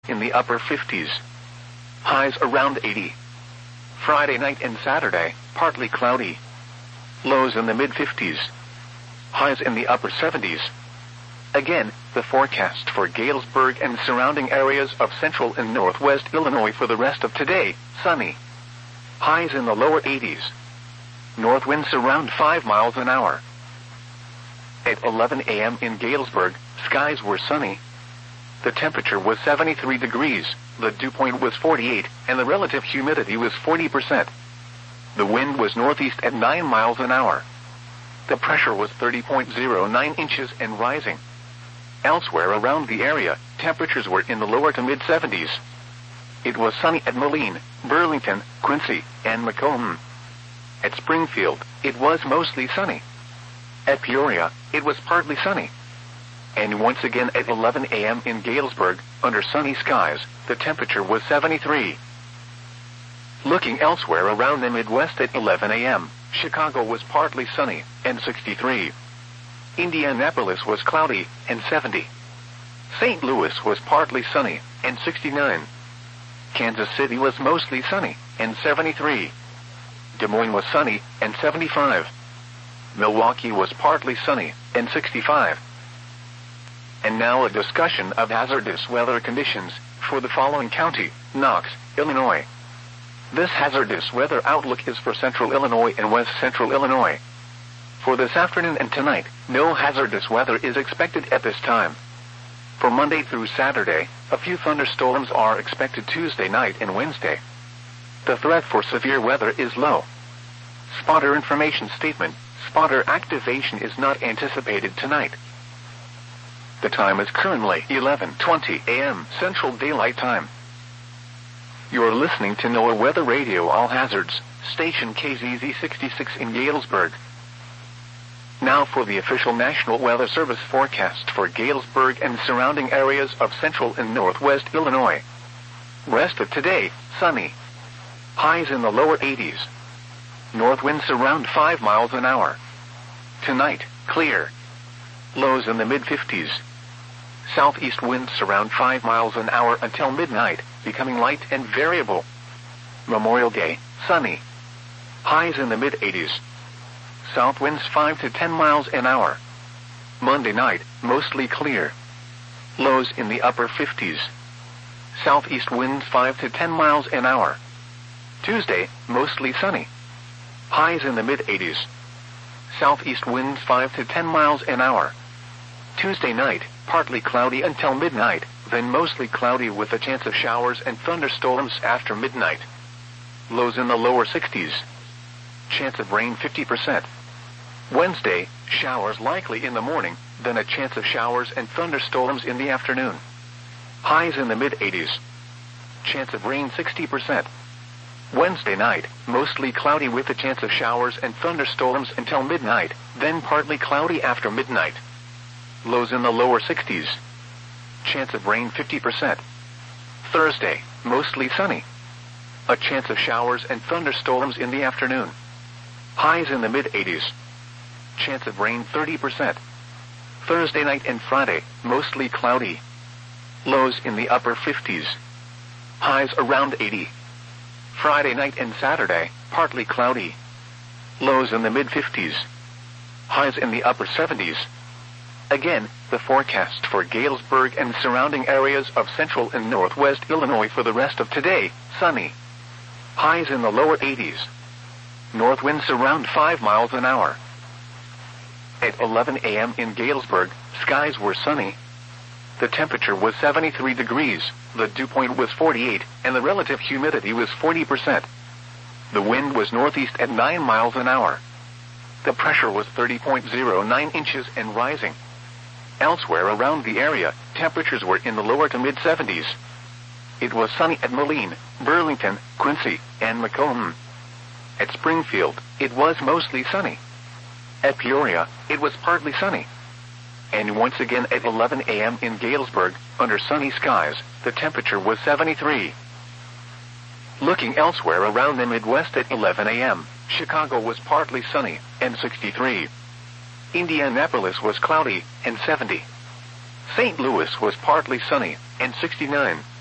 in the upper 50s. Highs around 80. Friday night and Saturday, partly cloudy. Lows in the mid-50s. Highs in the upper 70s. Again, the forecast for Galesburg and surrounding areas of central and northwest Illinois for the rest of today, sunny. Highs in the lower 80s. North winds around 5 miles an hour. At 11 a.m. in Galesburg, skies were sunny. The temperature was 73 degrees, the dew point was 48, and the relative humidity was 40%. The wind was northeast at 9 miles an hour. The pressure was 30.09 inches and rising. Elsewhere around the area, temperatures were in the lower to mid-70s. It was sunny at Moline, Burlington, Quincy, and Macomb. At Springfield, it was mostly sunny. At Peoria, it was partly sunny. And once again at 11 a.m. in Galesburg, under sunny skies, the temperature was 73. Looking elsewhere around the Midwest at 11 a.m., Chicago was partly sunny, and 63. Indianapolis was cloudy, and 70. St. Louis was partly sunny, and 69. Kansas City was mostly sunny, and 73. Des Moines was sunny, and 75. Milwaukee was partly sunny, and 65. And now a discussion of hazardous weather conditions for the following county, Knox, Illinois. This hazardous weather outlook is for central Illinois and west central Illinois. For this afternoon and tonight, no hazardous weather is expected at this time. For Monday through Saturday, a few thunderstorms are expected Tuesday night and Wednesday. The threat for severe weather is low. Spotter information statement: spotter activation is not anticipated tonight. The time is currently 11:20 a.m. Central Daylight Time. You are listening to NOAA Weather Radio All Hazards, station KZZ 66 in Galesburg. Now for the official National Weather Service forecast for Galesburg and surrounding areas of central and northwest Illinois. Rest of today, sunny. Highs in the lower 80s. North winds around 5 miles an hour. Tonight, clear. Lows in the mid-50s. Southeast winds around 5 miles an hour until midnight, becoming light and variable. Memorial Day, sunny. Highs in the mid-80s. South winds 5 to 10 miles an hour. Monday night, mostly clear. Lows in the upper 50s. Southeast winds 5 to 10 miles an hour. Tuesday, mostly sunny. Highs in the mid-80s. Southeast winds 5 to 10 miles an hour. Tuesday night, partly cloudy until midnight, then mostly cloudy with a chance of showers and thunderstorms after midnight. Lows in the lower 60s. Chance of rain 50%. Wednesday, showers likely in the morning, then a chance of showers and thunderstorms in the afternoon. Highs in the mid-80s. Chance of rain 60%. Wednesday night, mostly cloudy with a chance of showers and thunderstorms until midnight, then partly cloudy after midnight. Lows in the lower 60s. Chance of rain 50%. Thursday, mostly sunny. A chance of showers and thunderstorms in the afternoon. Highs in the mid-80s. Chance of rain 30%. Thursday night and Friday, mostly cloudy. Lows in the upper 50s. Highs around 80. Friday night and Saturday, partly cloudy. Lows in the mid-50s. Highs in the upper 70s. Again, the forecast for Galesburg and surrounding areas of central and northwest Illinois for the rest of today, sunny. Highs in the lower 80s. North winds around 5 miles an hour. At 11 a.m. in Galesburg, skies were sunny. The temperature was 73 degrees, the dew point was 48, and the relative humidity was 40%. The wind was northeast at 9 miles an hour. The pressure was 30.09 inches and rising. Elsewhere around the area, temperatures were in the lower to mid-70s. It was sunny at Moline, Burlington, Quincy, and Macomb. At Springfield, it was mostly sunny. At Peoria, it was partly sunny. And once again at 11 a.m. in Galesburg, under sunny skies, the temperature was 73. Looking elsewhere around the Midwest at 11 a.m., Chicago was partly sunny, and 63. Indianapolis was cloudy, and 70. St. Louis was partly sunny, and 69.